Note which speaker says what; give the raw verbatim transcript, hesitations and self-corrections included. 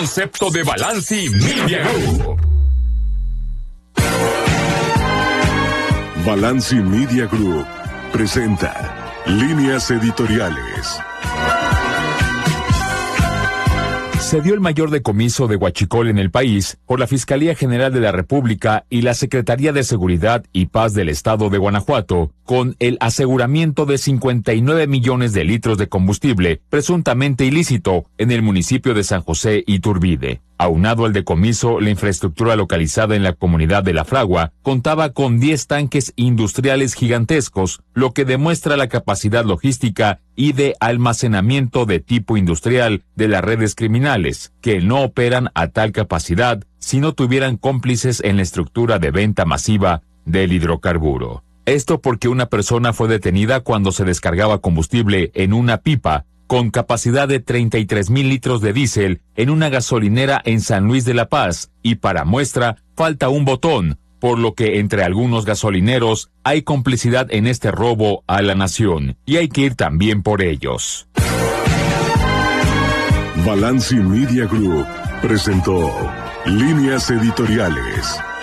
Speaker 1: concepto de Balanci Media Group.
Speaker 2: Balanci Media Group presenta Líneas Editoriales.
Speaker 1: Se dio el mayor decomiso de huachicol en el país por la Fiscalía General de la República y la Secretaría de Seguridad y Paz del Estado de Guanajuato, con el aseguramiento de cincuenta y nueve millones de litros de combustible presuntamente ilícito en el municipio de San José Iturbide. Aunado al decomiso, la infraestructura localizada en la comunidad de La Fragua contaba con diez tanques industriales gigantescos, lo que demuestra la capacidad logística y de almacenamiento de tipo industrial de las redes criminales, que no operan a tal capacidad si no tuvieran cómplices en la estructura de venta masiva del hidrocarburo. Esto porque una persona fue detenida cuando se descargaba combustible en una pipa con capacidad de treinta y tres mil litros de diésel en una gasolinera en San Luis de la Paz, y para muestra falta un botón, por lo que entre algunos gasolineros hay complicidad en este robo a la nación, y hay que ir también por ellos.
Speaker 2: Balanci Media Group presentó Líneas Editoriales.